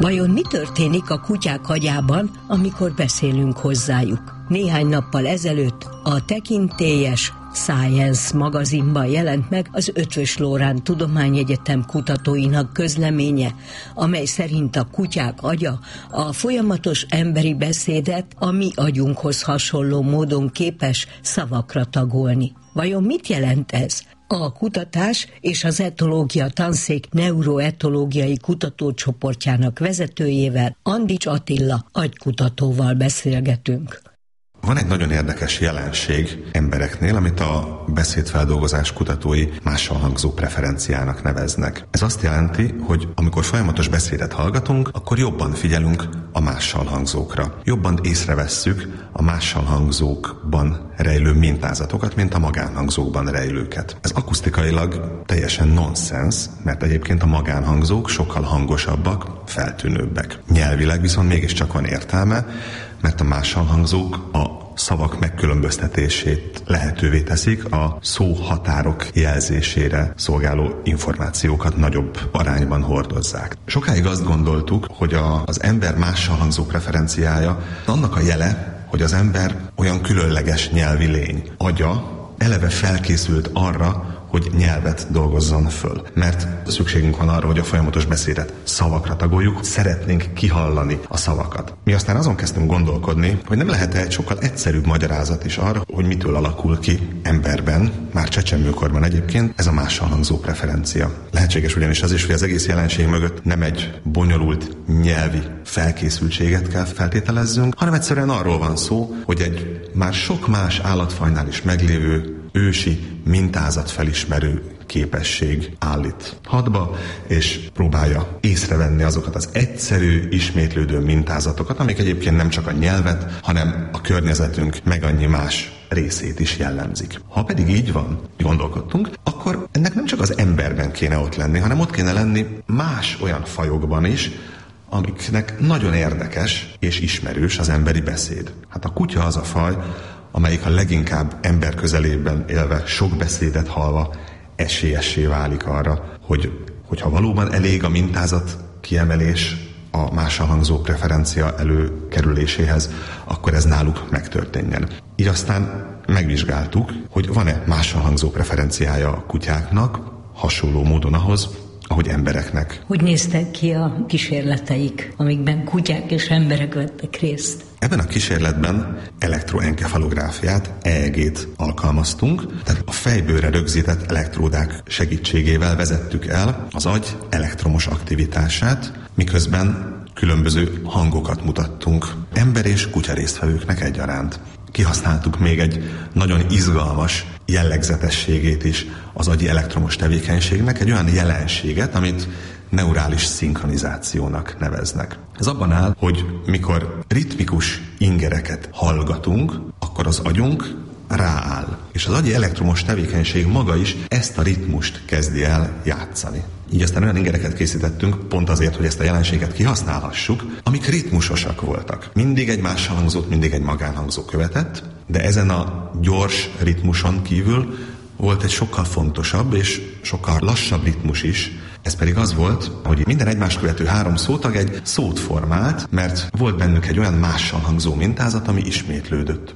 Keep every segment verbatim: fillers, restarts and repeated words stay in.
Vajon mi történik a kutyák agyában, amikor beszélünk hozzájuk? Néhány nappal ezelőtt a tekintélyes Science magazinban jelent meg az Eötvös Loránd Tudományegyetem kutatóinak közleménye, amely szerint a kutyák agya a folyamatos emberi beszédet a mi agyunkhoz hasonló módon képes szavakra tagolni. Vajon mit jelent ez? A kutatás és az etológia tanszék neuroetológiai kutatócsoportjának vezetőjével, Andics Attila agykutatóval beszélgetünk. Van egy nagyon érdekes jelenség embereknél, amit a beszédfeldolgozás kutatói mással hangzó preferenciának neveznek. Ez azt jelenti, hogy amikor folyamatos beszédet hallgatunk, akkor jobban figyelünk a mással hangzókra. Jobban észrevesszük a mással hangzókban rejlő mintázatokat, mint a magánhangzókban rejlőket. Ez akusztikailag teljesen nonsens, mert egyébként a magánhangzók sokkal hangosabbak, feltűnőbbek. Nyelvileg viszont mégiscsak van értelme, mert a mássalhangzók a szavak megkülönböztetését lehetővé teszik, a szóhatárok jelzésére szolgáló információkat nagyobb arányban hordozzák. Sokáig azt gondoltuk, hogy a, az ember mássalhangzó preferenciája annak a jele, hogy az ember olyan különleges nyelvi lény. Agya eleve felkészült arra, hogy nyelvet dolgozzon föl. Mert szükségünk van arra, hogy a folyamatos beszédet szavakra tagoljuk, szeretnénk kihallani a szavakat. Mi aztán azon kezdtünk gondolkodni, hogy nem lehet egy sokkal egyszerűbb magyarázat is arra, hogy mitől alakul ki emberben, már csecsemőkorban egyébként, ez a mássalhangzó preferencia. Lehetséges ugyanis az is, hogy az egész jelenség mögött nem egy bonyolult nyelvi felkészültséget kell feltételezzünk, hanem egyszerűen arról van szó, hogy egy már sok más állatfajnál is meglévő ősi mintázatfelismerő képesség állít hadba, és próbálja észrevenni azokat az egyszerű, ismétlődő mintázatokat, amik egyébként nem csak a nyelvet, hanem a környezetünk meg annyi más részét is jellemzik. Ha pedig így van, gondolkodtunk, akkor ennek nem csak az emberben kéne ott lenni, hanem ott kéne lenni más olyan fajokban is, amiknek nagyon érdekes és ismerős az emberi beszéd. Hát a kutya az a faj, amelyik a leginkább ember közelében élve, sok beszédet hallva esélyessé válik arra, hogy, hogyha valóban elég a mintázat kiemelés a mássalhangzó preferencia előkerüléséhez, akkor ez náluk megtörténjen. Így aztán megvizsgáltuk, hogy van-e mássalhangzó preferenciája a kutyáknak, hasonló módon ahhoz, ahogy embereknek. Hogy néztek ki a kísérleteik, amikben kutyák és emberek vettek részt? Ebben a kísérletben elektroenkefalográfiát, é e gét alkalmaztunk, tehát a fejbőre rögzített elektródák segítségével vezettük el az agy elektromos aktivitását, miközben különböző hangokat mutattunk ember és kutya résztvevőknek egyaránt. Kihasználtuk még egy nagyon izgalmas jellegzetességét is az agyi elektromos tevékenységnek, egy olyan jelenséget, amit neurális szinkronizációnak neveznek. Ez abban áll, hogy mikor ritmikus ingereket hallgatunk, akkor az agyunk rááll, és az agyi elektromos tevékenység maga is ezt a ritmust kezdi el játszani. Így aztán olyan ingereket készítettünk, pont azért, hogy ezt a jelenséget kihasználhassuk, amik ritmusosak voltak. Mindig egy mássalhangzót, mindig egy magánhangzó követett, de ezen a gyors ritmuson kívül volt egy sokkal fontosabb és sokkal lassabb ritmus is. Ez pedig az volt, hogy minden egymást követő három szótag egy szót formált, mert volt bennük egy olyan mással hangzó mintázat, ami ismétlődött.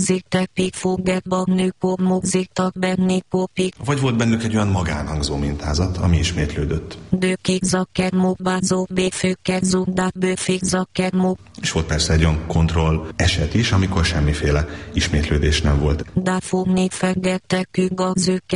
Vagy volt bennük egy olyan magánhangzó mintázat, ami ismétlődött. És volt persze egy olyan kontroll eset is, amikor semmiféle ismétlődés nem volt.